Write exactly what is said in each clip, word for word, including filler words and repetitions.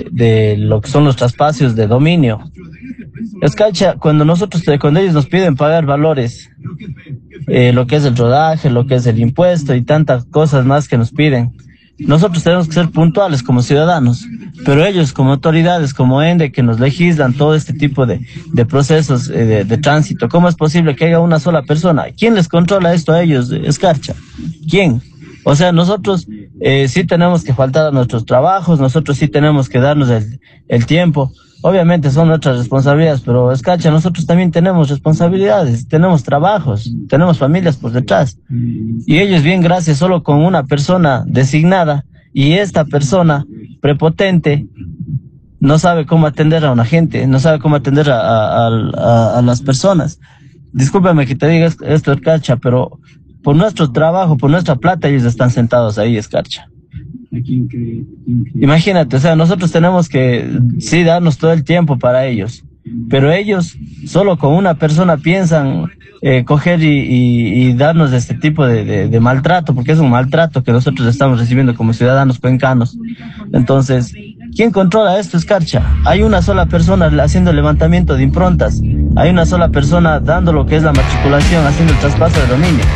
de, de lo que son los traspasos de dominio. Escarcha, cuando nosotros, cuando ellos nos piden pagar valores, eh, lo que es el rodaje, lo que es el impuesto y tantas cosas más que nos piden, nosotros tenemos que ser puntuales como ciudadanos, pero ellos como autoridades, como ENDE, que nos legislan todo este tipo de, de procesos eh, de, de tránsito, ¿cómo es posible que haya una sola persona? ¿Quién les controla esto a ellos, Escarcha? ¿Quién? O sea, nosotros eh, sí tenemos que faltar a nuestros trabajos, nosotros sí tenemos que darnos el, el tiempo. Obviamente son nuestras responsabilidades, pero Escarcha, nosotros también tenemos responsabilidades, tenemos trabajos, tenemos familias por detrás. Y ellos, bien, gracias, solo con una persona designada, y esta persona prepotente no sabe cómo atender a una gente, no sabe cómo atender a, a, a, a las personas. Discúlpame que te diga esto, Escarcha, pero por nuestro trabajo, por nuestra plata, ellos están sentados ahí, Escarcha. Imagínate, o sea, nosotros tenemos que sí darnos todo el tiempo para ellos, pero ellos solo con una persona piensan eh, coger y, y, y darnos este tipo de, de, de maltrato, porque es un maltrato que nosotros estamos recibiendo como ciudadanos cuencanos. Entonces, ¿quién controla esto, Escarcha? Hay una sola persona haciendo el levantamiento de improntas, hay una sola persona dando lo que es la matriculación, haciendo el traspaso de dominio.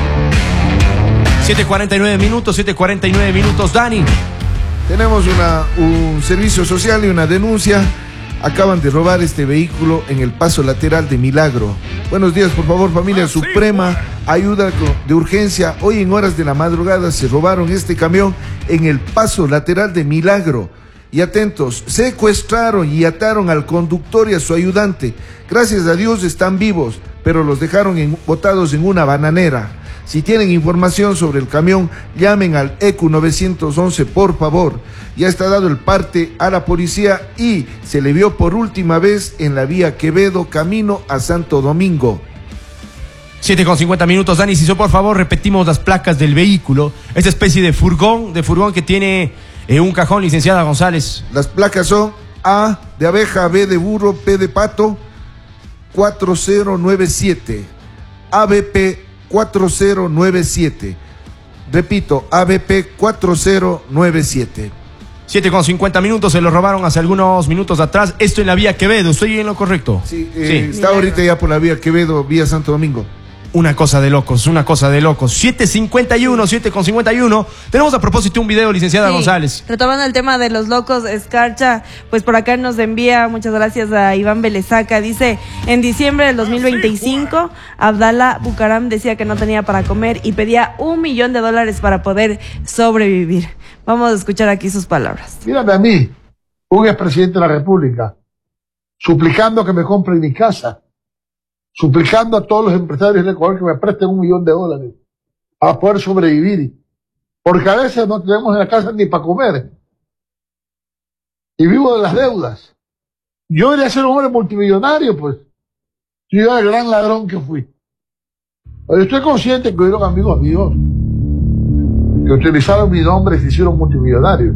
siete cuarenta y nueve minutos, siete cuarenta y nueve minutos, Dani. Tenemos una, un servicio social y una denuncia. Acaban de robar este vehículo en el paso lateral de Milagro. Buenos días, por favor, familia Suprema, ayuda de urgencia. Hoy en horas de la madrugada se robaron este camión en el paso lateral de Milagro. Y atentos, secuestraron y ataron al conductor y a su ayudante. Gracias a Dios están vivos, pero los dejaron en, botados en una bananera. Si tienen información sobre el camión, llamen al E Q nueve once, por favor. Ya está dado el parte a la policía y se le vio por última vez en la vía Quevedo, camino a Santo Domingo. siete con cincuenta minutos, Dani, si so, por favor, repetimos las placas del vehículo. Esta especie de furgón, de furgón que tiene eh, un cajón, licenciada González. Las placas son A de abeja, B de burro, P de pato, cuatro cero nueve siete. A B P cuatro cero nueve siete. Repito, A B P cuatro cero nueve siete. siete con cincuenta minutos, se lo robaron hace algunos minutos atrás. Esto en la vía Quevedo, ¿estoy en lo correcto? Sí, eh, sí. Está ahorita ya por la vía Quevedo, vía Santo Domingo. Una cosa de locos, una cosa de locos. siete cincuenta y uno, siete con cincuenta y uno. Tenemos a propósito un video, licenciada sí, González. Retomando el tema de los locos, Escarcha, pues por acá nos envía, muchas gracias a Iván Belezaca. Dice, en diciembre del dos mil veinticinco, Abdalá Bucaram decía que no tenía para comer y pedía un millón de dólares para poder sobrevivir. Vamos a escuchar aquí sus palabras. Mírame a mí, un expresidente de la República, suplicando que me compren mi casa, suplicando a todos los empresarios de Ecuador que me presten un millón de dólares para poder sobrevivir, porque a veces no tenemos en la casa ni para comer y vivo de las deudas. Yo debería ser un hombre multimillonario, pues, si yo era el gran ladrón que fui. Pero estoy consciente que hubieron amigos míos que utilizaron mi nombre y se hicieron multimillonarios.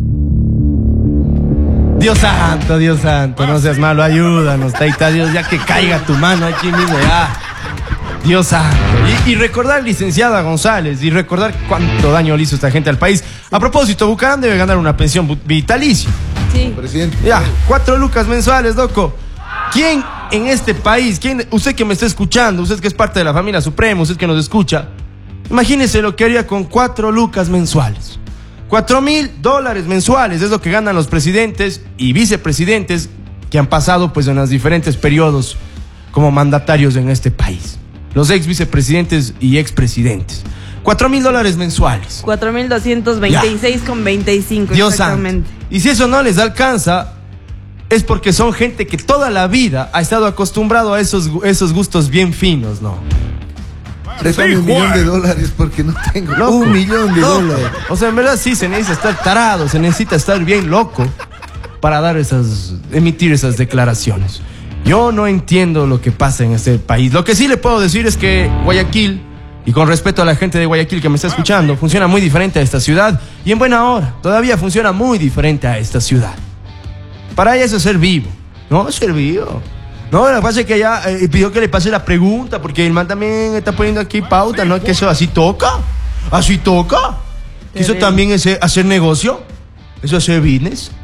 Dios santo, Dios santo, no seas malo, ayúdanos, Taita Dios, ya que caiga tu mano aquí mismo, ya. Dios santo. Y, y recordar, licenciada González, y recordar cuánto daño le hizo esta gente al país. A propósito, Bucaram debe ganar una pensión vitalicia. Sí. Presidente. Ya, cuatro lucas mensuales, loco. ¿Quién en este país, quién, usted que me está escuchando, usted que es parte de la familia Suprema, usted que nos escucha, imagínese lo que haría con cuatro lucas mensuales. Cuatro mil dólares mensuales es lo que ganan los presidentes y vicepresidentes que han pasado pues en los diferentes periodos como mandatarios en este país. Los ex vicepresidentes y expresidentes. Cuatro mil dólares mensuales. Cuatro mil doscientos veintiséis con veinticinco. Dios exactamente. santo. Y si eso no les alcanza, es porque son gente que toda la vida ha estado acostumbrado a esos, esos gustos bien finos, ¿no? Préstame un millón de dólares porque no tengo. Loco, un millón de loco. dólares. O sea, en verdad sí se necesita estar tarado, se necesita estar bien loco para dar esas, emitir esas declaraciones. Yo no entiendo lo que pasa en este país. Lo que sí le puedo decir es que Guayaquil, y con respeto a la gente de Guayaquil que me está escuchando, funciona muy diferente a esta ciudad y en buena hora. Todavía funciona muy diferente a esta ciudad. Para ella eso es ser vivo. No, es ser vivo. No, lo que pasa es que ella eh, pidió que le pase la pregunta, porque el man también está poniendo aquí pauta, ¿no? Que eso así toca, así toca. Que eso también es hacer negocio, eso es hacer business.